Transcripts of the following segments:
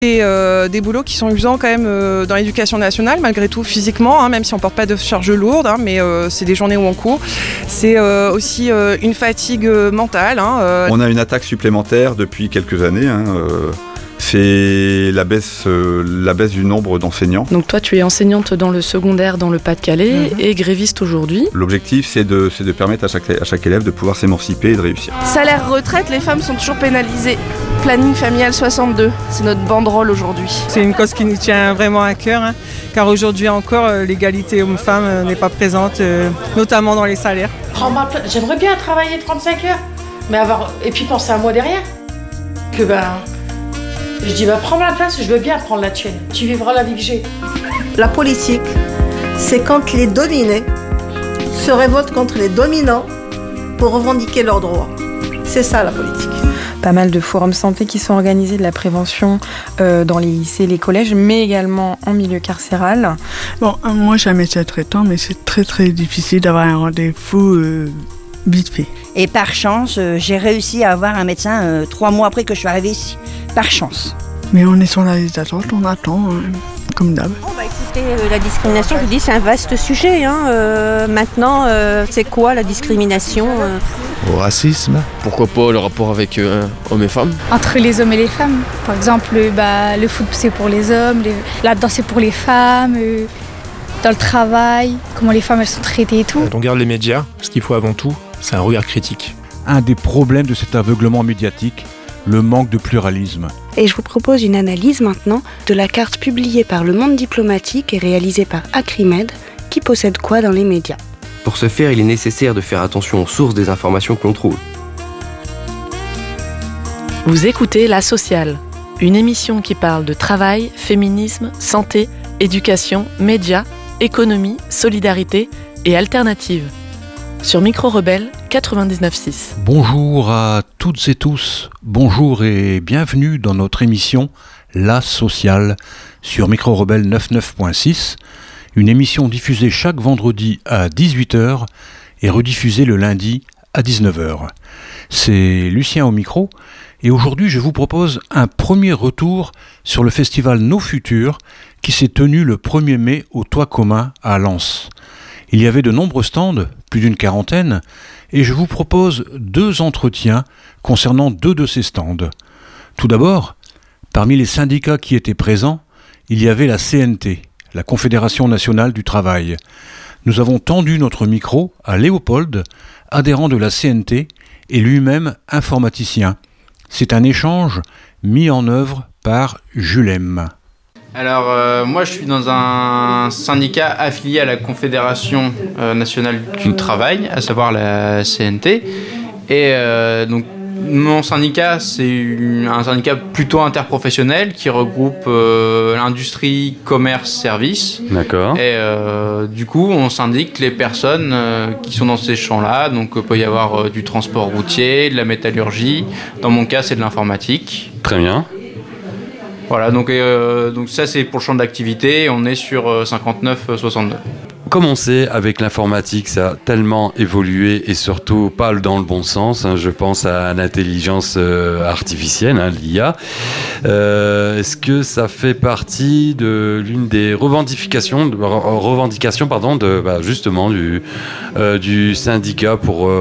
Et des boulots qui sont usants quand même dans l'éducation nationale, malgré tout physiquement, même si on ne porte pas de charge lourde, mais c'est des journées où on court. C'est aussi une fatigue mentale. On a une attaque supplémentaire depuis quelques années. C'est la baisse du nombre d'enseignants. Donc toi, tu es enseignante dans le secondaire dans le Pas-de-Calais et gréviste aujourd'hui. L'objectif, c'est de permettre à chaque élève de pouvoir s'émanciper et de réussir. Salaire retraite, les femmes sont toujours pénalisées. Planning familial 62, c'est notre banderole aujourd'hui. C'est une cause qui nous tient vraiment à cœur, car aujourd'hui encore, l'égalité homme-femme n'est pas présente, notamment dans les salaires. J'aimerais bien travailler 35 heures, mais et puis penser à moi derrière. Je dis, prends ma place, je veux bien prendre la tienne. Tu vivras la vie que j'ai. La politique, c'est quand les dominés se révoltent contre les dominants pour revendiquer leurs droits. C'est ça la politique. Pas mal de forums santé qui sont organisés, de la prévention dans les lycées, les collèges, mais également en milieu carcéral. Bon, moi j'ai un médecin traitant, mais c'est très très difficile d'avoir un rendez-vous vite fait. Et par chance, j'ai réussi à avoir un médecin 3 mois après que je suis arrivée ici. Par chance. Mais on est sur la liste d'attente, on attend, comme d'hab. Écoutez, la discrimination, je vous dis, c'est un vaste sujet. Maintenant, c'est quoi la discrimination Au racisme. Pourquoi pas le rapport avec hommes et femmes. Entre les hommes et les femmes. Par exemple, le foot c'est pour les hommes, la danse c'est pour les femmes, dans le travail, comment les femmes elles sont traitées et tout. Quand on regarde les médias, ce qu'il faut avant tout, c'est un regard critique. Un des problèmes de cet aveuglement médiatique, le manque de pluralisme. Et je vous propose une analyse maintenant de la carte publiée par Le Monde Diplomatique et réalisée par Acrimed, qui possède quoi dans les médias. Pour ce faire, il est nécessaire de faire attention aux sources des informations que l'on trouve. Vous écoutez La Sociale, une émission qui parle de travail, féminisme, santé, éducation, médias, économie, solidarité et alternatives. Sur Micro Rebelle 99.6. Bonjour à toutes et tous, bonjour et bienvenue dans notre émission La Sociale sur Micro Rebelle 99.6, une émission diffusée chaque vendredi à 18h et rediffusée le lundi à 19h. C'est Lucien au micro et aujourd'hui je vous propose un premier retour sur le festival Nos Futurs qui s'est tenu le 1er mai au Toit Commun à Lens. Il y avait de nombreux stands, plus d'une quarantaine, et je vous propose 2 entretiens concernant 2 de ces stands. Tout d'abord, parmi les syndicats qui étaient présents, il y avait la CNT, la Confédération nationale du travail. Nous avons tendu notre micro à Léopold, adhérent de la CNT et lui-même informaticien. C'est un échange mis en œuvre par Julem. Alors moi je suis dans un syndicat affilié à la Confédération nationale du travail, à savoir la CNT, et donc mon syndicat c'est un syndicat plutôt interprofessionnel qui regroupe l'industrie, commerce, services. D'accord. Et du coup on syndique les personnes qui sont dans ces champs-là, donc il peut y avoir du transport routier, de la métallurgie, dans mon cas c'est de l'informatique. Très bien. Voilà, donc ça c'est pour le champ d'activité, on est sur 59-62. Comme on sait, avec l'informatique, ça a tellement évolué et surtout pas dans le bon sens. Je pense à l'intelligence artificielle, l'IA. Est-ce que ça fait partie de l'une des revendications justement du syndicat pour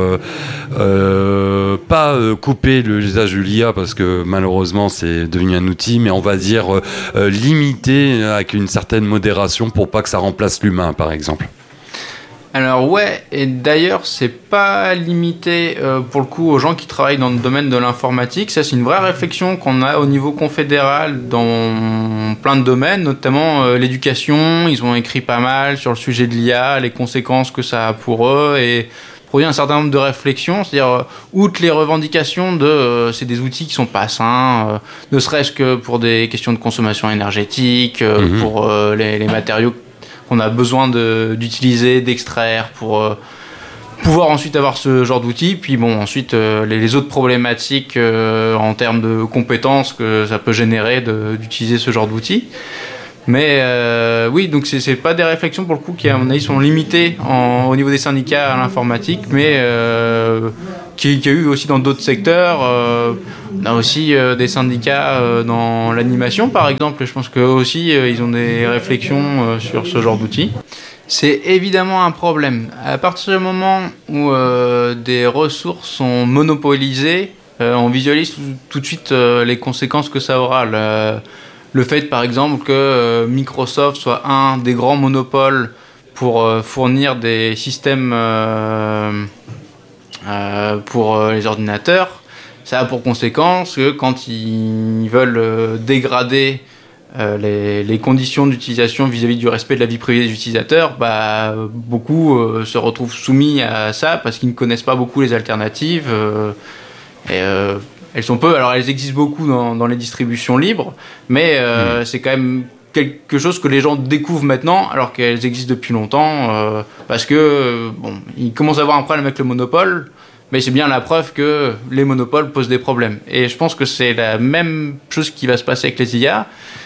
pas couper l'usage de l'IA parce que malheureusement c'est devenu un outil, mais on va dire limiter avec une certaine modération pour pas que ça remplace l'humain, par exemple. Alors ouais, et d'ailleurs c'est pas limité pour le coup aux gens qui travaillent dans le domaine de l'informatique. Ça c'est une vraie réflexion qu'on a au niveau confédéral dans plein de domaines, notamment l'éducation. Ils ont écrit pas mal sur le sujet de l'IA, les conséquences que ça a pour eux, et produit un certain nombre de réflexions, c'est-à-dire outre les revendications de c'est des outils qui sont pas sains, ne serait-ce que pour des questions de consommation énergétique, pour les matériaux qu'on a besoin d'utiliser, d'extraire pour pouvoir ensuite avoir ce genre d'outils. Puis bon, ensuite les autres problématiques en termes de compétences que ça peut générer d'utiliser ce genre d'outils. Mais oui, donc c'est pas des réflexions pour le coup qui à mon avis sont limitées au niveau des syndicats à l'informatique, mais qu'il y a eu aussi dans d'autres secteurs. On a aussi des syndicats dans l'animation, par exemple. Je pense qu'eux aussi, ils ont des réflexions sur ce genre d'outils. C'est évidemment un problème. À partir du moment où des ressources sont monopolisées, on visualise tout de suite les conséquences que ça aura. Le fait, par exemple, que Microsoft soit un des grands monopoles pour fournir des systèmes pour les ordinateurs, ça a pour conséquence que quand ils veulent dégrader les conditions d'utilisation vis-à-vis du respect de la vie privée des utilisateurs, beaucoup se retrouvent soumis à ça parce qu'ils ne connaissent pas beaucoup les alternatives. Elles sont peu, alors elles existent beaucoup dans les distributions libres, mais c'est quand même quelque chose que les gens découvrent maintenant alors qu'elles existent depuis longtemps parce que ils commencent à avoir un problème avec le monopole, mais c'est bien la preuve que les monopoles posent des problèmes. Et je pense que c'est la même chose qui va se passer avec les IA.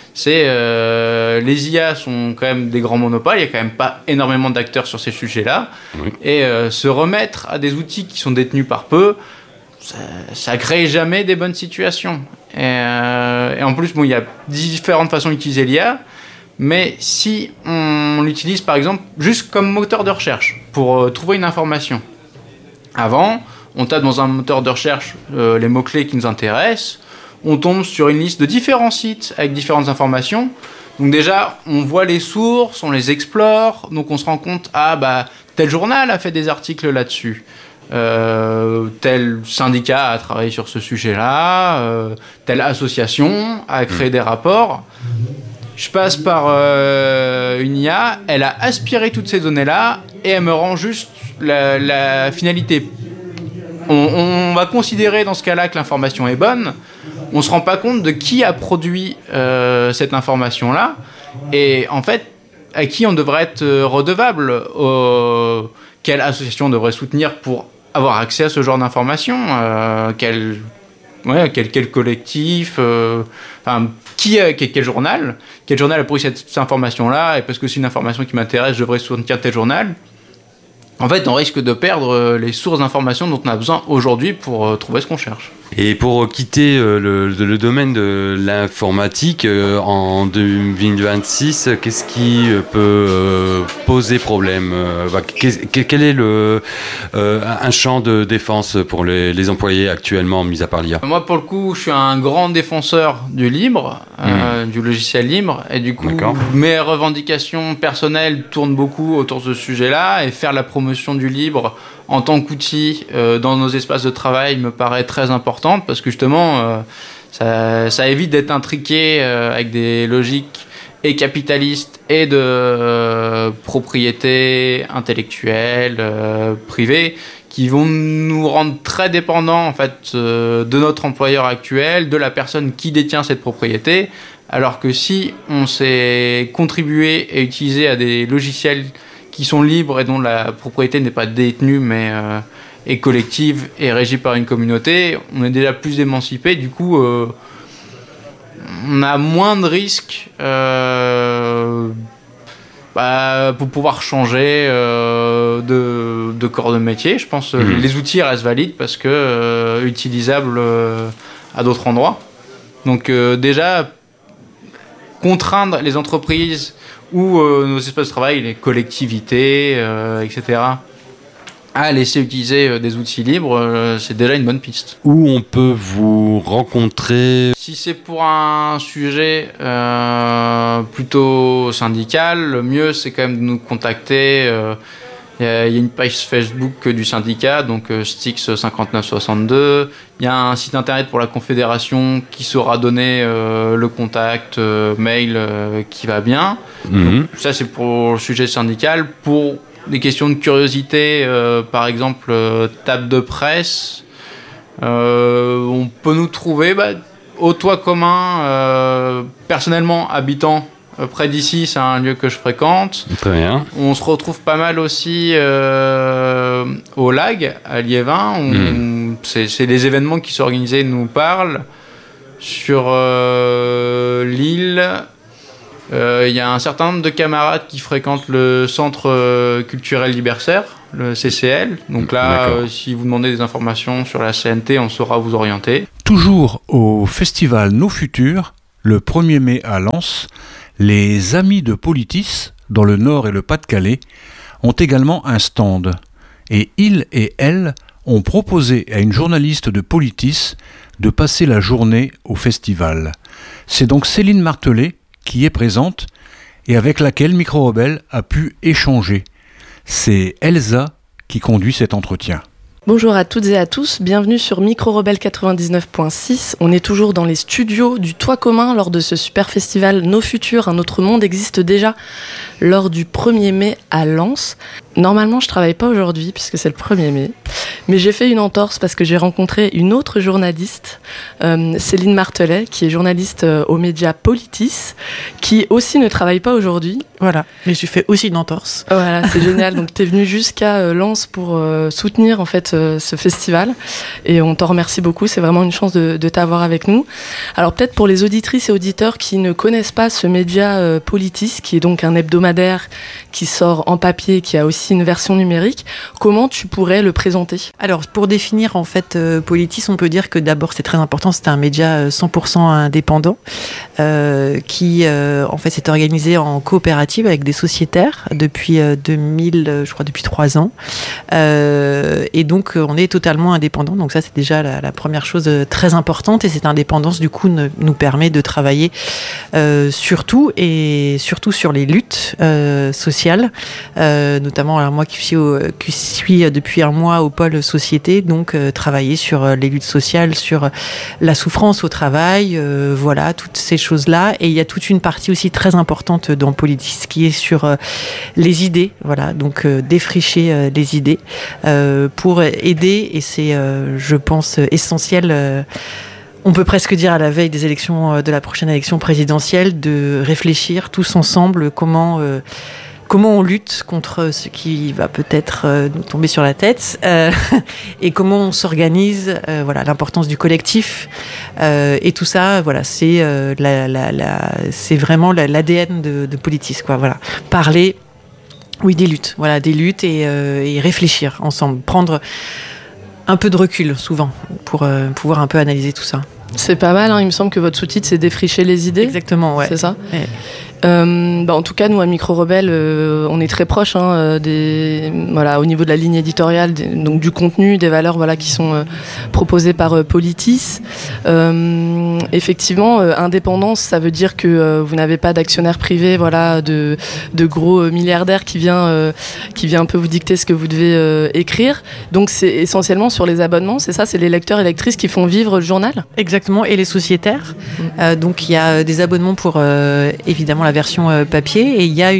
Les IA sont quand même des grands monopoles, il n'y a quand même pas énormément d'acteurs sur ces sujets-là, et se remettre à des outils qui sont détenus par peu, ça crée jamais des bonnes situations. Et en plus, il y a différentes façons d'utiliser l'IA, mais si on l'utilise par exemple juste comme moteur de recherche pour trouver une information. Avant, on tape dans un moteur de recherche les mots-clés qui nous intéressent, on tombe sur une liste de différents sites avec différentes informations. Donc déjà, on voit les sources, on les explore, donc on se rend compte, tel journal a fait des articles là-dessus. Tel syndicat a travaillé sur ce sujet-là, telle association a créé des rapports. Je passe par une IA, elle a aspiré toutes ces données-là et elle me rend juste la finalité. On va considérer dans ce cas-là que l'information est bonne. On ne se rend pas compte de qui a produit cette information-là et en fait à qui on devrait être redevable. Quelle association devrait soutenir pour avoir accès à ce genre d'informations, quel collectif, quel journal a produit cette information-là, et parce que c'est une information qui m'intéresse, je devrais soutenir tel journal. En fait, on risque de perdre les sources d'informations dont on a besoin aujourd'hui pour trouver ce qu'on cherche. Et pour quitter le domaine de l'informatique, en 2026, qu'est-ce qui peut poser problème ? Quel est un champ de défense pour les employés actuellement, mis à part l'IA ? Moi, pour le coup, je suis un grand défenseur du libre, du logiciel libre, et du coup, mes revendications personnelles tournent beaucoup autour de ce sujet-là, et faire la promotion du libre en tant qu'outil dans nos espaces de travail me paraît très importante parce que justement ça évite d'être intriqué avec des logiques et capitalistes et de propriété intellectuelle privée qui vont nous rendre très dépendants en fait de notre employeur actuel, de la personne qui détient cette propriété, alors que si on s'est contribué et utilisé à des logiciels qui sont libres et dont la propriété n'est pas détenue mais est collective et régie par une communauté, on est déjà plus émancipé, du coup on a moins de risques pour pouvoir changer de corps de métier. Je pense que les outils restent valides parce que utilisables à d'autres endroits. Donc déjà, contraindre les entreprises ou nos espaces de travail, les collectivités, etc., à laisser utiliser des outils libres, c'est déjà une bonne piste. Où on peut vous rencontrer ? Si c'est pour un sujet plutôt syndical, le mieux c'est quand même de nous contacter. Il y a une page Facebook du syndicat, donc Styx 5962. Il y a un site internet pour la Confédération qui saura donner le contact mail qui va bien. Donc, ça c'est pour le sujet syndical. Pour des questions de curiosité, par exemple table de presse, on peut nous trouver au Toit commun, personnellement habitant près d'ici, c'est un lieu que je fréquente. Très bien. On se retrouve pas mal aussi au LAG, à Liévin, où c'est les événements qui sont organisés nous parlent. Sur l'île, il y a un certain nombre de camarades qui fréquentent le centre culturel Libercère, le CCL. Donc là, si vous demandez des informations sur la CNT, on saura vous orienter. Toujours au festival Nos Futurs, le 1er mai à Lens, les Amis de Politis, dans le Nord et le Pas-de-Calais, ont également un stand. Et ils et elles ont proposé à une journaliste de Politis de passer la journée au festival. C'est donc Céline Martelet qui est présente et avec laquelle Micro Rebelle a pu échanger. C'est Elsa qui conduit cet entretien. Bonjour à toutes et à tous, bienvenue sur Micro Rebelle 99.6. On est toujours dans les studios du Toit commun lors de ce super festival Nos Futurs, un autre monde existe déjà, lors du 1er mai à Lens. Normalement, je travaille pas aujourd'hui puisque c'est le 1er mai, mais j'ai fait une entorse parce que j'ai rencontré une autre journaliste, Céline Martelet, qui est journaliste aux médias Politis, qui aussi ne travaille pas aujourd'hui. Voilà, mais j'ai fait aussi une entorse. Voilà, c'est génial. Donc, t'es venue jusqu'à Lens pour soutenir en fait ce festival, et on t'en remercie beaucoup. C'est vraiment une chance de t'avoir avec nous. Alors, peut-être pour les auditrices et auditeurs qui ne connaissent pas ce média Politis, qui est donc un hebdomadaire qui sort en papier, qui a aussi une version numérique, comment tu pourrais le présenter ? Alors, pour définir en fait Politis, on peut dire que d'abord c'est très important, c'est un média 100% indépendant qui en fait s'est organisé en coopérative avec des sociétaires depuis 2000, je crois depuis 3 ans, et donc on est totalement indépendant. Donc ça c'est déjà la première chose très importante, et cette indépendance du coup nous permet de travailler surtout sur les luttes sociales, notamment alors moi qui suis depuis un mois au pôle société, donc travailler sur les luttes sociales, sur la souffrance au travail, voilà, toutes ces choses-là. Et il y a toute une partie aussi très importante dans Politis qui est sur les idées, voilà, donc défricher les idées pour aider, et c'est, je pense, essentiel. On peut presque dire à la veille des élections, de la prochaine élection présidentielle, de réfléchir tous ensemble comment on lutte contre ce qui va peut-être nous tomber sur la tête, et comment on s'organise, voilà, l'importance du collectif, et tout ça, voilà, c'est c'est vraiment l'ADN de Politis, quoi, voilà. Parler, oui, des luttes, voilà, et réfléchir ensemble, prendre un peu de recul souvent pour pouvoir un peu analyser tout ça. C'est pas mal, hein. Il me semble que votre sous-titre c'est défricher les idées. Exactement, ouais. C'est ça. Ouais. En tout cas, nous à Micro Rebelle, on est très proches, hein, au niveau de la ligne éditoriale, donc du contenu, des valeurs, voilà, qui sont proposées par Politis. Effectivement, indépendance, ça veut dire que vous n'avez pas d'actionnaire privé, voilà, de gros milliardaires qui vient un peu vous dicter ce que vous devez écrire. Donc c'est essentiellement sur les abonnements, c'est ça, c'est les lecteurs et lectrices qui font vivre le journal. Exactement, et les sociétaires. Donc il y a des abonnements pour évidemment la version papier, et il y a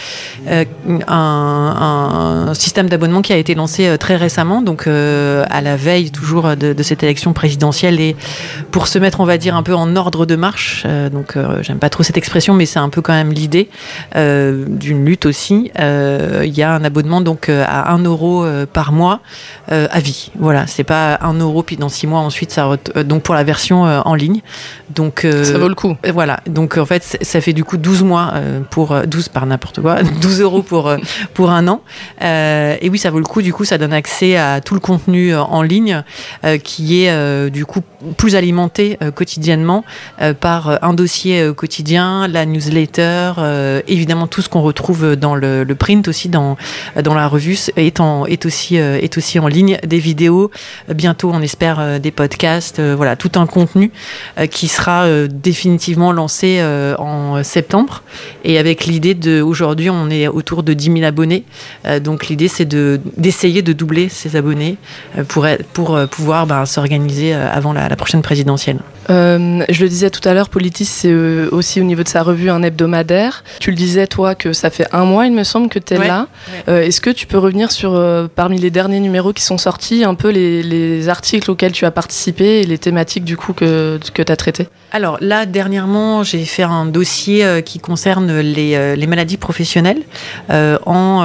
un système d'abonnement qui a été lancé très récemment, donc à la veille toujours de cette élection présidentielle, et pour se mettre, on va dire, un peu en ordre de marche, donc j'aime pas trop cette expression, mais c'est un peu quand même l'idée d'une lutte aussi. Il y a un abonnement donc à 1 euro par mois à vie. Voilà, c'est pas 1 euro puis dans 6 mois ensuite donc pour la version en ligne. Donc ça vaut le coup. Voilà, donc en fait ça fait du coup 12 mois pour 12 par n'importe quoi, 12 euros pour 1 an. Et oui, ça vaut le coup. Du coup, ça donne accès à tout le contenu en ligne qui est du coup plus alimenté quotidiennement par un dossier quotidien, la newsletter, évidemment tout ce qu'on retrouve dans le print aussi, dans la revue est aussi en ligne, des vidéos, bientôt on espère des podcasts, voilà, tout un contenu qui sera définitivement lancé en septembre. Et avec l'idée aujourd'hui on est autour de 10 000 abonnés, donc l'idée c'est d'essayer de doubler ces abonnés pour pouvoir s'organiser avant la prochaine présidentielle. Je le disais tout à l'heure, Politis c'est aussi au niveau de sa revue un hebdomadaire. Tu le disais toi que ça fait 1 mois il me semble que tu es là. Ouais. Est-ce que tu peux revenir sur parmi les derniers numéros qui sont sortis, un peu les articles auxquels tu as participé et les thématiques du coup que tu as traitées? Alors là dernièrement j'ai fait un dossier qui concerne les maladies professionnelles, en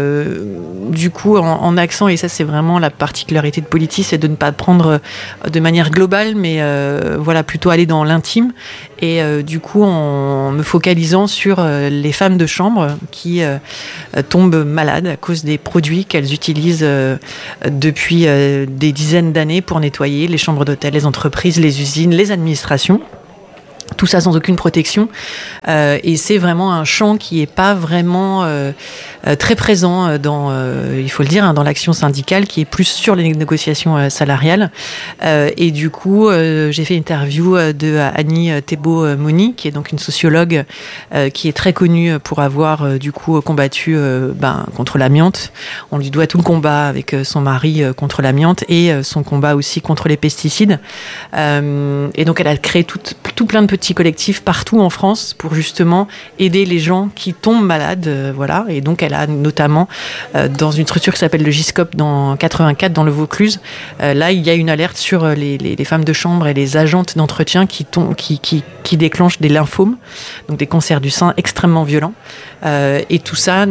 accent, et ça c'est vraiment la particularité de Politis, c'est de ne pas prendre de manière globale, mais plutôt aller dans l'intime, et en me focalisant sur les femmes de chambre qui tombent malades à cause des produits qu'elles utilisent depuis des dizaines d'années pour nettoyer les chambres d'hôtel, les entreprises, les usines, les administrations. Tout ça sans aucune protection. Et c'est vraiment un champ qui n'est pas vraiment très présent il faut le dire, dans l'action syndicale, qui est plus sur les négociations salariales. Et du coup, j'ai fait une interview de Annie Thébault-Moni, qui est donc une sociologue qui est très connue pour avoir combattu contre l'amiante. On lui doit tout le combat avec son mari contre l'amiante et son combat aussi contre les pesticides. Et donc, elle a créé tout plein de petits collectifs partout en France pour justement aider les gens qui tombent malades, et donc elle a notamment dans une structure qui s'appelle le GISCOP dans 84 dans le Vaucluse, là il y a une alerte sur les femmes de chambre et les agentes d'entretien qui déclenchent des lymphomes, donc des cancers du sein extrêmement violents, et tout ça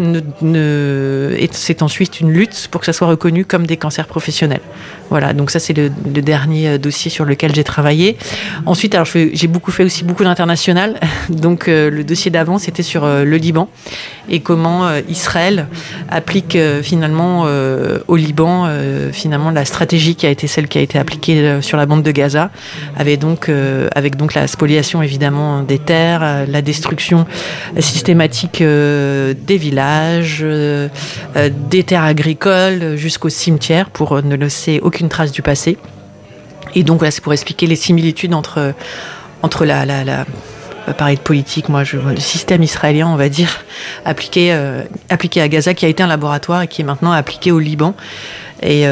c'est ensuite une lutte pour que ça soit reconnu comme des cancers professionnels. Voilà, donc ça c'est le dernier dossier sur lequel j'ai travaillé. Ensuite, alors j'ai fait aussi beaucoup d'international. Donc le dossier d'avant, c'était sur le Liban et comment Israël applique finalement au Liban la stratégie qui a été celle qui a été appliquée sur la bande de Gaza, avec donc la spoliation évidemment des terres, la destruction systématique des villages, des terres agricoles jusqu'aux cimetières pour ne laisser aucune trace du passé. Et donc là, c'est pour expliquer les similitudes entre parler de politique, le système israélien, on va dire, appliqué à Gaza, qui a été un laboratoire et qui est maintenant appliqué au Liban. Et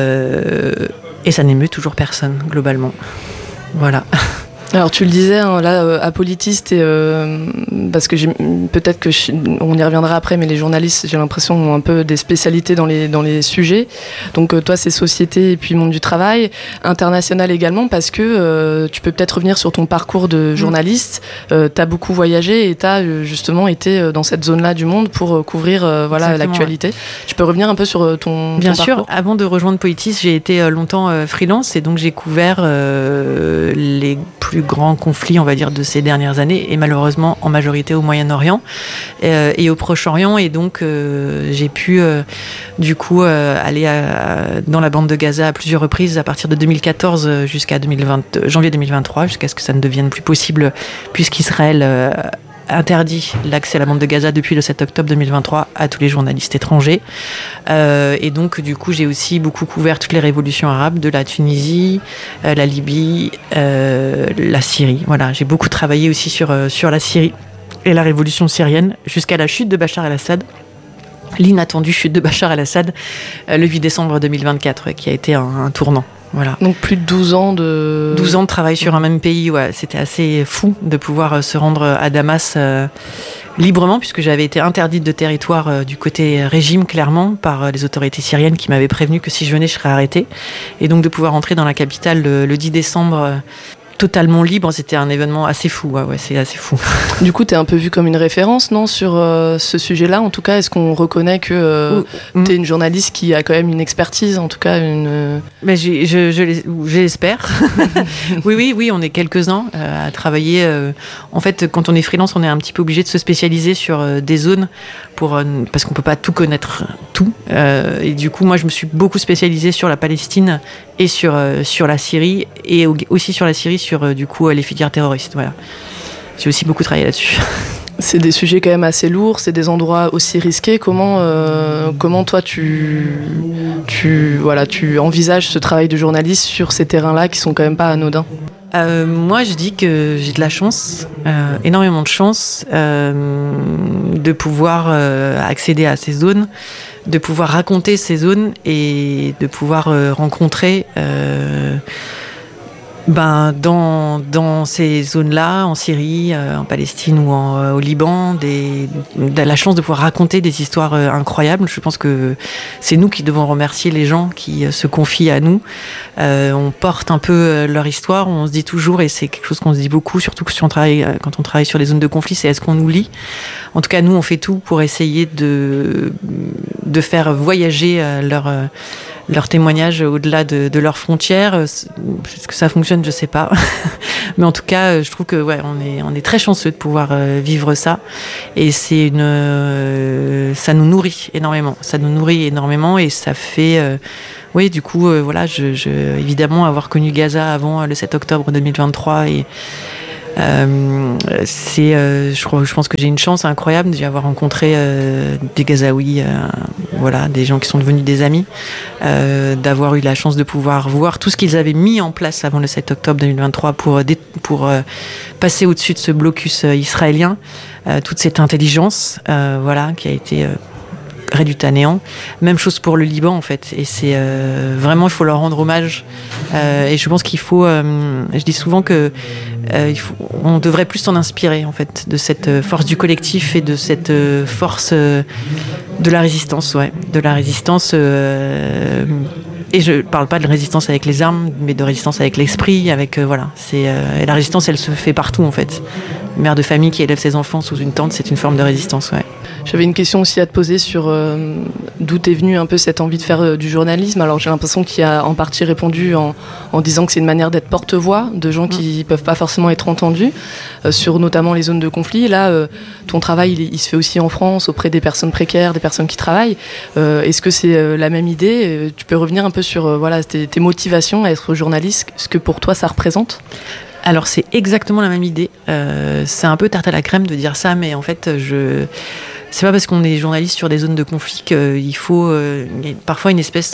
ça n'émeut toujours personne, globalement. Voilà. Alors tu le disais, à Politis, parce que peut-être on y reviendra après, mais les journalistes, j'ai l'impression, ont un peu des spécialités dans les sujets. Donc toi, c'est société et puis monde du travail, international également, parce que tu peux peut-être revenir sur ton parcours de journaliste. T'as beaucoup voyagé et t'as justement été dans cette zone-là du monde pour couvrir l'actualité. Ouais. Tu peux revenir un peu sur ton Bien sûr, parcours. Avant de rejoindre Politis, j'ai été longtemps freelance et donc j'ai couvert les plus grands conflits, on va dire, de ces dernières années, et malheureusement en majorité au Moyen-Orient et au Proche-Orient, et donc j'ai pu aller dans la bande de Gaza à plusieurs reprises à partir de 2014 jusqu'à janvier 2023, jusqu'à ce que ça ne devienne plus possible, puisqu'Israël interdit l'accès à la bande de Gaza depuis le 7 octobre 2023 à tous les journalistes étrangers. Et donc, du coup, j'ai aussi beaucoup couvert toutes les révolutions arabes de la Tunisie, la Libye, la Syrie. Voilà, j'ai beaucoup travaillé aussi sur la Syrie et la révolution syrienne jusqu'à la chute de Bachar el-Assad. L'inattendue chute de Bachar el-Assad le 8 décembre 2024, qui a été un tournant. Voilà. Donc plus de 12 ans de travail sur un même pays, ouais, c'était assez fou de pouvoir se rendre à Damas librement, puisque j'avais été interdite de territoire du côté régime, clairement, par les autorités syriennes qui m'avaient prévenu que si je venais, je serais arrêtée. Et donc de pouvoir entrer dans la capitale le 10 décembre totalement libre, c'était un événement assez fou. Ouais, c'est assez fou. Du coup, t'es un peu vue comme une référence, non, sur ce sujet-là. En tout cas, est-ce qu'on reconnaît que t'es une journaliste qui a quand même une expertise, en tout cas une... Mais je l'espère. oui, on est quelques-uns à travailler. En fait, quand on est freelance, on est un petit peu obligé de se spécialiser sur des zones parce qu'on peut pas tout connaître tout. Et du coup, moi, je me suis beaucoup spécialisée sur la Palestine et sur la Syrie, et aussi sur la Syrie, sur du coup les filières terroristes. Voilà. J'ai aussi beaucoup travaillé là-dessus. C'est des sujets quand même assez lourds, c'est des endroits aussi risqués. Comment toi tu envisages ce travail de journaliste sur ces terrains-là qui sont quand même pas anodins? Moi, je dis que j'ai de la chance, énormément de chance, de pouvoir accéder à ces zones, de pouvoir raconter ces zones et de pouvoir rencontrer Dans ces zones-là, en Syrie, en Palestine ou au Liban, la chance de pouvoir raconter des histoires incroyables. Je pense que c'est nous qui devons remercier les gens qui se confient à nous. On porte un peu leur histoire, on se dit toujours, et c'est quelque chose qu'on se dit beaucoup, surtout que quand on travaille sur les zones de conflit, c'est est-ce qu'on nous lit ? En tout cas, nous, on fait tout pour essayer de faire voyager leur témoignage au-delà de leurs frontières. Est-ce que ça fonctionne ? Je sais pas. Mais en tout cas, je trouve que on est très chanceux de pouvoir vivre ça. Et ça nous nourrit énormément. Ça nous nourrit énormément et ça fait... du coup, évidemment, avoir connu Gaza avant le 7 octobre 2023 et... je pense que j'ai une chance incroyable d'y avoir rencontré des Gazaouis, des gens qui sont devenus des amis, d'avoir eu la chance de pouvoir voir tout ce qu'ils avaient mis en place avant le 7 octobre 2023 pour passer au-dessus de ce blocus israélien, toute cette intelligence qui a été réduite à néant. Même chose pour le Liban en fait, et c'est vraiment, il faut leur rendre hommage, et je pense qu'il faut, je dis souvent que on devrait plus s'en inspirer en fait, de cette force du collectif et de cette force de la résistance, et je parle pas de résistance avec les armes, mais de résistance avec l'esprit, et la résistance, elle se fait partout en fait. Une mère de famille qui élève ses enfants sous une tente, c'est une forme de résistance, J'avais une question aussi à te poser sur d'où t'es venue un peu cette envie de faire du journalisme. Alors j'ai l'impression qu'il y a en partie répondu en disant que c'est une manière d'être porte-voix de gens qui peuvent pas forcément être entendus sur notamment les zones de conflit. Là, ton travail il se fait aussi en France auprès des personnes précaires, des personnes qui travaillent. Est-ce que c'est la même idée ? Tu peux revenir un peu sur tes motivations à être journaliste, ce que pour toi ça représente ? Alors c'est exactement la même idée. C'est un peu tarte à la crème de dire ça, mais en fait c'est pas parce qu'on est journaliste sur des zones de conflit qu'il faut il y a parfois une espèce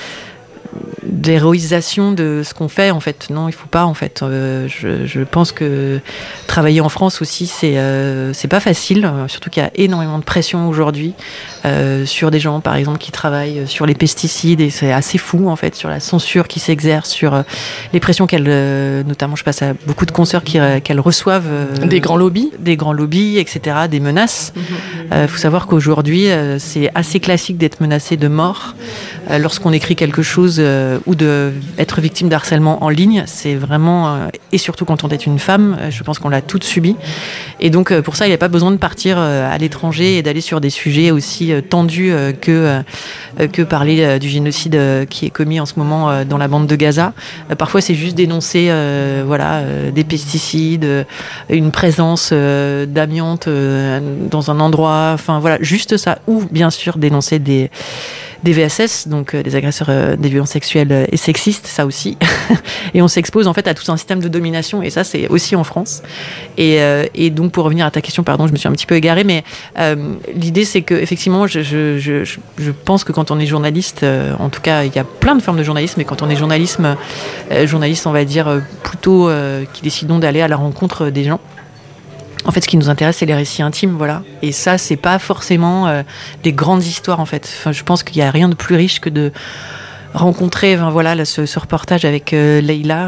d'héroïsation de ce qu'on fait en fait. Non, il faut pas en fait. Je pense que travailler en France aussi c'est pas facile, surtout qu'il y a énormément de pression aujourd'hui sur des gens par exemple qui travaillent sur les pesticides, et c'est assez fou en fait, sur la censure qui s'exerce, sur les pressions qu'elles, notamment je passe à beaucoup de consoeurs qu'elles reçoivent, des grands lobbies, etc., des menaces. Faut savoir qu'aujourd'hui c'est assez classique d'être menacé de mort lorsqu'on écrit quelque chose ou d'être victime d'harcèlement en ligne. C'est vraiment, et surtout quand on est une femme, je pense qu'on l'a toutes subi. Et donc pour ça, il n'y a pas besoin de partir à l'étranger et d'aller sur des sujets aussi tendus que parler du génocide qui est commis en ce moment dans la bande de Gaza. Parfois, c'est juste dénoncer des pesticides, une présence d'amiante dans un endroit, juste ça. Ou bien sûr dénoncer des VSS, donc des agresseurs des violences sexuelles et sexistes, ça aussi. Et on s'expose en fait à tout un système de domination, et ça c'est aussi en France. Et donc pour revenir à ta question, pardon, je me suis un petit peu égarée, mais l'idée c'est que effectivement, je pense que quand on est journaliste, en tout cas il y a plein de formes de journalisme, mais quand on est journaliste on va dire plutôt qui décidons d'aller à la rencontre des gens. En fait, ce qui nous intéresse, c'est les récits intimes, Et ça, c'est pas forcément des grandes histoires, en fait. Je pense qu'il y a rien de plus riche que de rencontrer, ce reportage avec Leïla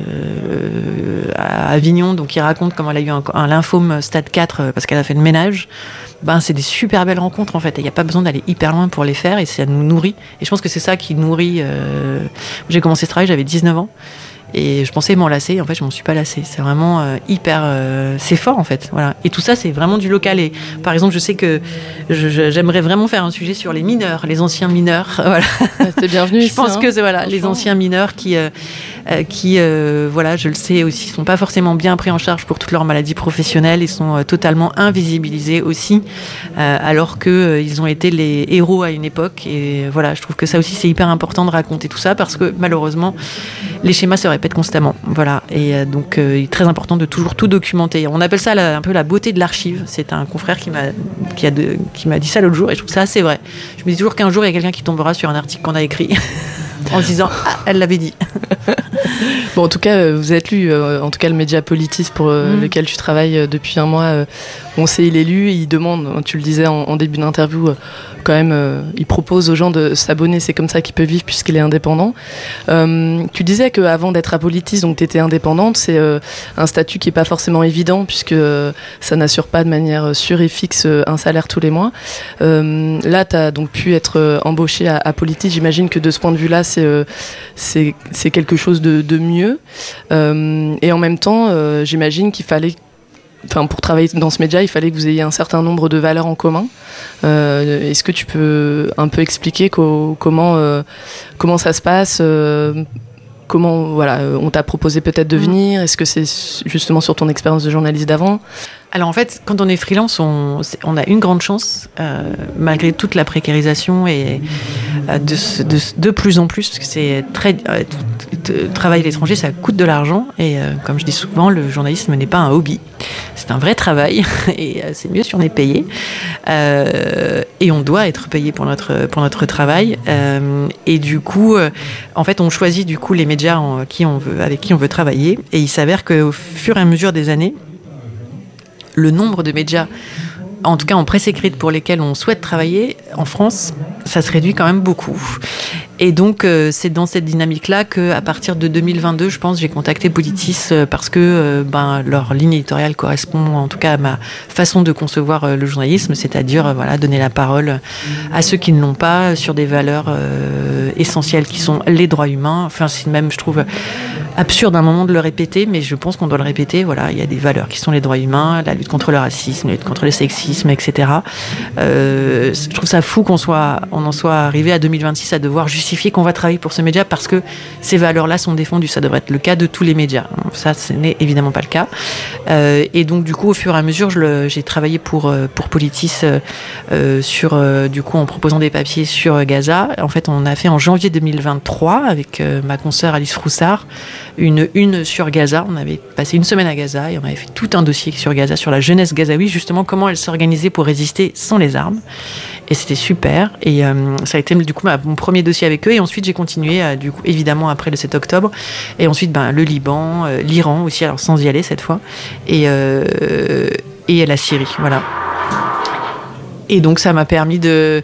à Avignon, donc qui raconte comment elle a eu un lymphome stade 4 parce qu'elle a fait le ménage. C'est des super belles rencontres, en fait. Il n'y a pas besoin d'aller hyper loin pour les faire, et ça nous nourrit. Et je pense que c'est ça qui nourrit. J'ai commencé ce travail, j'avais 19 ans. Et je pensais m'en lasser, en fait je m'en suis pas lassée. C'est vraiment hyper, c'est fort en fait, Et tout ça c'est vraiment du local. Et par exemple je sais que j'aimerais vraiment faire un sujet sur les mineurs, les anciens mineurs. T'es bienvenue. Je pense que c'est les anciens mineurs qui je le sais aussi, sont pas forcément bien pris en charge pour toutes leurs maladies professionnelles. Ils sont totalement invisibilisés aussi, alors que ils ont été les héros à une époque. Et je trouve que ça aussi c'est hyper important de raconter tout ça, parce que malheureusement les schémas se répètent constamment. Et donc il est très important de toujours tout documenter. On appelle ça un peu la beauté de l'archive. C'est un confrère qui m'a dit ça l'autre jour, et je trouve ça assez vrai. Je me dis toujours qu'un jour il y a quelqu'un qui tombera sur un article qu'on a écrit en se disant elle l'avait dit. En tout cas vous êtes lu, en tout cas le média Politis pour lequel tu travailles depuis un mois. on sait il est lu, il demande, tu le disais en début d'interview, quand même, il propose aux gens de s'abonner, c'est comme ça qu'il peut vivre puisqu'il est indépendant. Tu disais qu'avant d'être à Politis, donc tu étais indépendante, c'est un statut qui n'est pas forcément évident puisque ça n'assure pas de manière sûre et fixe un salaire tous les mois. Là, tu as donc pu être embauchée à Politis, j'imagine que de ce point de vue-là, c'est quelque chose de mieux. Et en même temps, j'imagine qu'il fallait, pour travailler dans ce média, il fallait que vous ayez un certain nombre de valeurs en commun. Est-ce que tu peux un peu expliquer comment ça se passe, comment on t'a proposé peut-être de venir? Est-ce que c'est justement sur ton expérience de journaliste d'avant? Alors en fait, quand on est freelance, on a une grande chance, malgré toute la précarisation et de plus en plus, parce que c'est travailler à l'étranger, ça coûte de l'argent et comme je dis souvent, le journalisme n'est pas un hobby, c'est un vrai travail et c'est mieux si on est payé et on doit être payé pour notre travail et du coup, en fait, on choisit du coup les médias avec qui on veut travailler et il s'avère qu'au fur et à mesure des années, le nombre de médias, en tout cas en presse écrite pour lesquels on souhaite travailler en France, ça se réduit quand même beaucoup. Et donc, c'est dans cette dynamique-là qu'à partir de 2022, je pense, j'ai contacté Politis parce que leur ligne éditoriale correspond en tout cas à ma façon de concevoir le journalisme, c'est-à-dire donner la parole à ceux qui ne l'ont pas sur des valeurs essentielles qui sont les droits humains. Enfin, c'est même, je trouve, absurde à un moment de le répéter, mais je pense qu'on doit le répéter. Voilà, il y a des valeurs qui sont les droits humains, la lutte contre le racisme, la lutte contre le sexisme, etc. Je trouve ça fou qu'on en soit arrivé à 2026 à devoir justifier qu'on va travailler pour ce média parce que ces valeurs-là sont défendues. Ça devrait être le cas de tous les médias. Ça, ce n'est évidemment pas le cas. Et donc, du coup, au fur et à mesure, j'ai travaillé pour Politis du coup, en proposant des papiers sur Gaza. En fait, on a fait en janvier 2023 avec ma consoeur Alice Froussard une sur Gaza. On avait passé une semaine à Gaza et on avait fait tout un dossier sur Gaza, sur la jeunesse gazaoui, justement comment elle s'organisait pour résister sans les armes. Et c'était super. Et ça a été du coup mon premier dossier avec eux. Et ensuite, j'ai continué, du coup, évidemment, après le 7 octobre. Et ensuite, le Liban, l'Iran aussi, alors sans y aller cette fois. Et la Syrie, voilà. Et donc, ça m'a permis de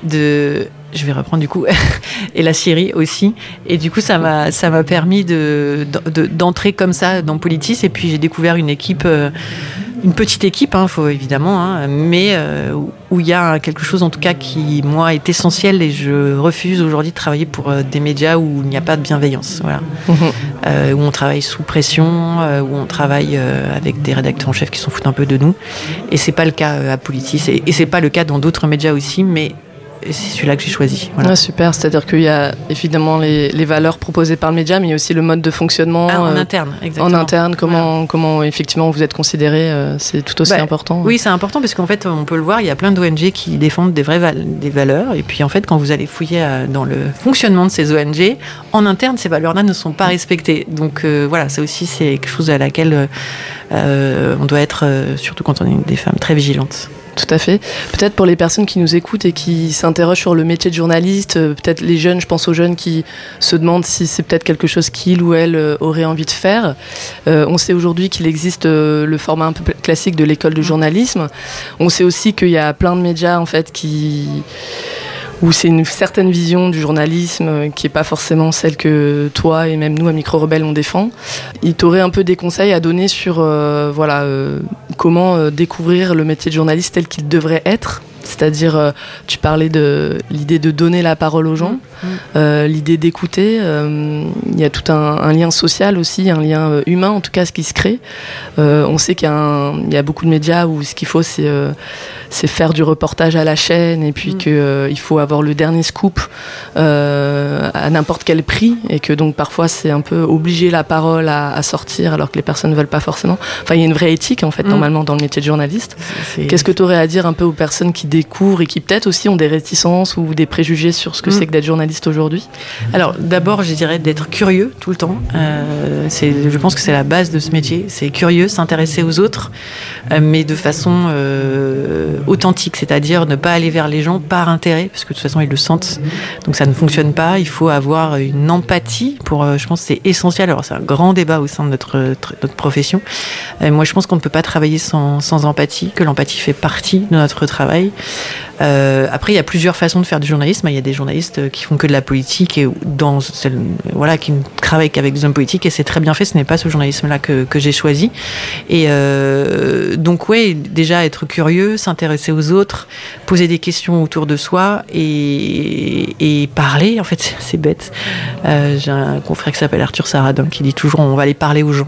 je vais reprendre du coup et la Syrie aussi et du coup ça m'a permis d'entrer comme ça dans Politis et puis j'ai découvert une petite équipe faut évidemment mais où il y a quelque chose en tout cas qui moi est essentiel et je refuse aujourd'hui de travailler pour des médias où il n'y a pas de bienveillance, voilà. Où on travaille sous pression, où on travaille avec des rédacteurs en chef qui s'en foutent un peu de nous et c'est pas le cas à Politis et c'est pas le cas dans d'autres médias aussi, mais et c'est celui-là que j'ai choisi. Voilà. Ouais, super, c'est-à-dire qu'il y a évidemment les valeurs proposées par le média, mais il y a aussi le mode de fonctionnement. En interne, exactement. En interne, comment effectivement vous êtes considéré, c'est tout aussi important. Oui, c'est important parce qu'en fait, on peut le voir, il y a plein d'ONG qui défendent des valeurs. Et puis en fait, quand vous allez fouiller dans le fonctionnement de ces ONG, en interne, ces valeurs-là ne sont pas respectées. Donc voilà, ça aussi, c'est quelque chose à laquelle on doit être, surtout quand on est des femmes, très vigilantes. Tout à fait. Peut-être pour les personnes qui nous écoutent et qui s'interrogent sur le métier de journaliste, peut-être les jeunes, je pense aux jeunes qui se demandent si c'est peut-être quelque chose qu'ils ou elles auraient envie de faire. On sait aujourd'hui qu'il existe le format un peu classique de l'école de journalisme. On sait aussi qu'il y a plein de médias en fait où c'est une certaine vision du journalisme qui n'est pas forcément celle que toi et même nous à Micro Rebelle on défend. Il t'aurait un peu des conseils à donner sur comment découvrir le métier de journaliste tel qu'il devrait être. C'est-à-dire, tu parlais de l'idée de donner la parole aux gens, l'idée d'écouter. Il y a tout un lien social aussi, un lien humain en tout cas, ce qui se crée. On sait qu'il y a beaucoup de médias où ce qu'il faut, c'est faire du reportage à la chaîne et puis qu'il faut avoir le dernier scoop à n'importe quel prix et que donc parfois c'est un peu obliger la parole à sortir alors que les personnes ne veulent pas forcément. Enfin, il y a une vraie éthique en fait normalement dans le métier de journaliste. Qu'est-ce que tu aurais à dire un peu aux personnes qui découvrent et qui peut-être aussi ont des réticences ou des préjugés sur ce que c'est que d'être journaliste journaliste aujourd'hui? Alors d'abord, je dirais d'être curieux tout le temps. Je pense que c'est la base de ce métier. C'est curieux, s'intéresser aux autres, mais de façon authentique, c'est-à-dire ne pas aller vers les gens par intérêt, parce que de toute façon ils le sentent. Donc ça ne fonctionne pas. Il faut avoir une empathie. Je pense que c'est essentiel. Alors c'est un grand débat au sein de notre profession. Moi, je pense qu'on ne peut pas travailler sans empathie, que l'empathie fait partie de notre travail. Après, il y a plusieurs façons de faire du journalisme. Il y a des journalistes qui font que de la politique et qui ne travaillent qu'avec des hommes politiques, et c'est très bien fait. Ce n'est pas ce journalisme-là que j'ai choisi. Et donc, ouais, déjà être curieux, s'intéresser aux autres, poser des questions autour de soi et parler. En fait, c'est bête. J'ai un confrère qui s'appelle Arthur Saradin qui dit toujours on va aller parler aux gens.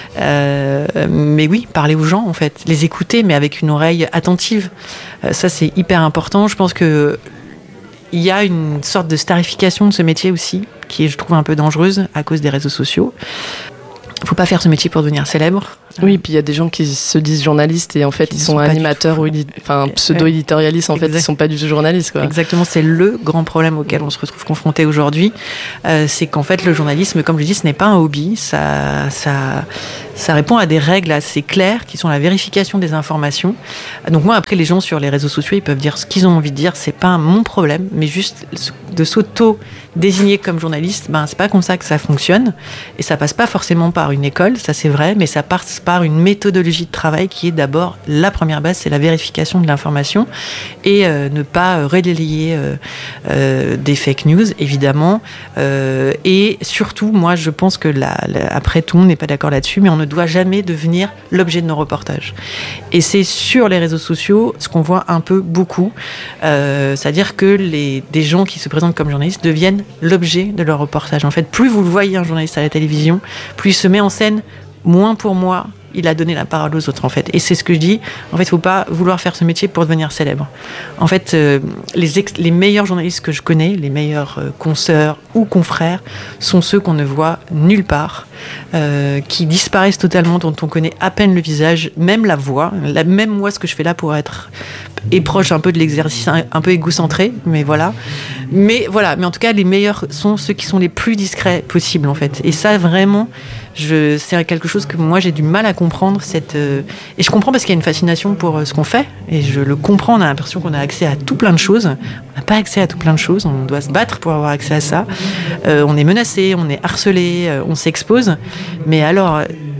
Mais oui, parler aux gens, en fait, les écouter, mais avec une oreille attentive. Ça, c'est hyper important. Je pense que il y a une sorte de starification de ce métier aussi, qui est, je trouve, un peu dangereuse à cause des réseaux sociaux. Il ne faut pas faire ce métier pour devenir célèbre. Oui, puis il y a des gens qui se disent journalistes et en fait ils sont animateurs ou pseudo-éditorialistes, en fait ils ne sont pas du tout journalistes, quoi. Exactement, c'est le grand problème auquel on se retrouve confronté aujourd'hui. C'est qu'en fait le journalisme, comme je dis, ce n'est pas un hobby, ça répond à des règles assez claires qui sont la vérification des informations. Donc moi, après, les gens sur les réseaux sociaux, ils peuvent dire ce qu'ils ont envie de dire, c'est pas mon problème, mais juste de s'auto-désigner comme journaliste, c'est pas comme ça que ça fonctionne, et ça passe pas forcément par une école, ça c'est vrai, mais ça passe par une méthodologie de travail qui est d'abord la première base, c'est la vérification de l'information et ne pas relayer des fake news, évidemment. Et surtout, moi, je pense que après, tout le monde n'est pas d'accord là-dessus, mais on ne doit jamais devenir l'objet de nos reportages. Et c'est sur les réseaux sociaux ce qu'on voit un peu beaucoup, c'est-à-dire que des gens qui se présentent comme journalistes deviennent l'objet de leur reportage. En fait, plus vous le voyez un journaliste à la télévision, plus il se met en scène, moins pour moi, il a donné la parole aux autres, en fait. Et c'est ce que je dis. En fait, il ne faut pas vouloir faire ce métier pour devenir célèbre. En fait, les meilleurs journalistes que je connais, les meilleurs consoeurs ou confrères, sont ceux qu'on ne voit nulle part, qui disparaissent totalement, dont on connaît à peine le visage, même la voix. Même moi, ce que je fais là pour être proche un peu de l'exercice, un peu égocentré, mais voilà. Mais en tout cas, les meilleurs sont ceux qui sont les plus discrets possibles, en fait. Et ça, vraiment, c'est quelque chose que moi j'ai du mal à comprendre, et je comprends parce qu'il y a une fascination pour ce qu'on fait, et je le comprends. On a l'impression qu'on a accès à tout plein de choses. On n'a pas accès à tout plein de choses, on doit se battre pour avoir accès à ça. On est menacé, on est harcelé, on s'expose, mais alors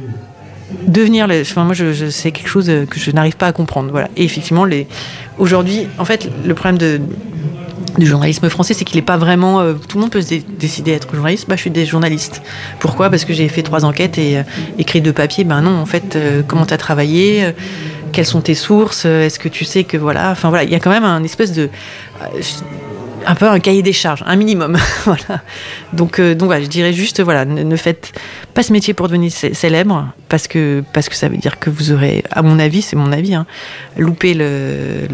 moi c'est quelque chose que je n'arrive pas à comprendre, voilà. Et effectivement, aujourd'hui, en fait, le problème du journalisme français, c'est qu'il n'est pas vraiment... tout le monde peut décider d'être journaliste. Je suis des journalistes. Pourquoi ? Parce que j'ai fait 3 enquêtes et écrit 2 papiers. Non, en fait, comment tu as travaillé ? Quelles sont tes sources ? Est-ce que tu sais que... il y a quand même un espèce de... un peu un cahier des charges, un minimum. Voilà. Donc je dirais juste, ne faites pas ce métier pour devenir célèbre, parce que ça veut dire que vous aurez, à mon avis, c'est mon avis, loupé le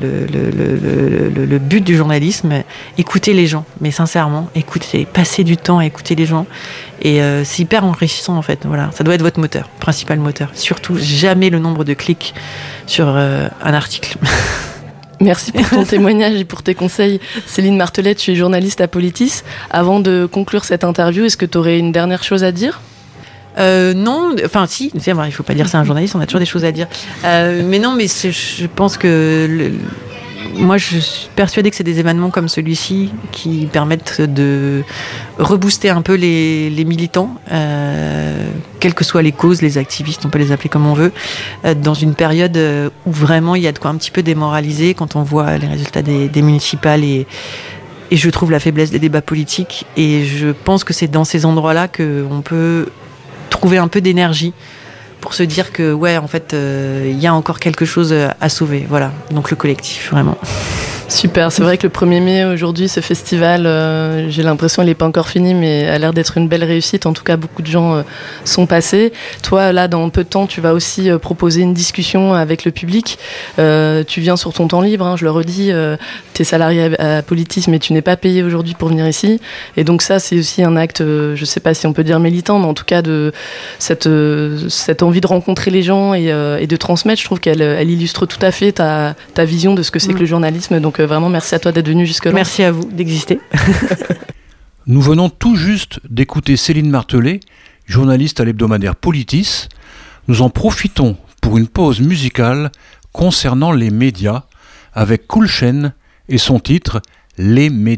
but du journalisme. Écoutez les gens, mais sincèrement, passez du temps à écouter les gens, et c'est hyper enrichissant, en fait. Voilà, ça doit être votre moteur, principal moteur. Surtout jamais le nombre de clics sur un article. Merci pour ton témoignage et pour tes conseils. Céline Martelet, tu es journaliste à Politis. Avant de conclure cette interview, est-ce que tu aurais une dernière chose à dire ? Non, si, il ne faut pas dire ça à un journaliste, on a toujours des choses à dire. Mais non, je pense que... Moi, je suis persuadée que c'est des événements comme celui-ci qui permettent de rebooster un peu les militants, quelles que soient les causes, les activistes, on peut les appeler comme on veut, dans une période où vraiment il y a de quoi un petit peu démoraliser quand on voit les résultats des municipales et je trouve la faiblesse des débats politiques. Et je pense que c'est dans ces endroits-là qu'on peut trouver un peu d'énergie pour se dire que il y a encore quelque chose à sauver. Voilà, donc le collectif, vraiment. Super, c'est vrai que le 1er mai aujourd'hui, ce festival, j'ai l'impression qu'il n'est pas encore fini, mais a l'air d'être une belle réussite. En tout cas, beaucoup de gens sont passés. Toi, là, dans peu de temps, tu vas aussi proposer une discussion avec le public. Tu viens sur ton temps libre, je le redis, tu es salarié à Politis, mais tu n'es pas payé aujourd'hui pour venir ici. Et donc ça, c'est aussi un acte, je ne sais pas si on peut dire militant, mais en tout cas de cette envie de rencontrer les gens et de transmettre. Je trouve qu'elle illustre tout à fait ta vision de ce que c'est que le journalisme. Donc vraiment, merci à toi d'être venu jusque-là. Merci à vous d'exister. Nous venons tout juste d'écouter Céline Martelet, journaliste à l'hebdomadaire Politis. Nous en profitons pour une pause musicale concernant les médias avec Cool Chain et son titre « Les médias ».